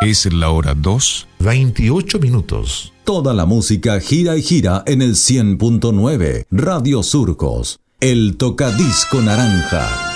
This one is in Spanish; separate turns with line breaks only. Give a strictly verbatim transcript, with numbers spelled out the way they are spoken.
Es la hora dos,
veintiocho minutos.
Toda la música gira y gira en el cien punto nueve. Radio Surcos, el tocadisco naranja.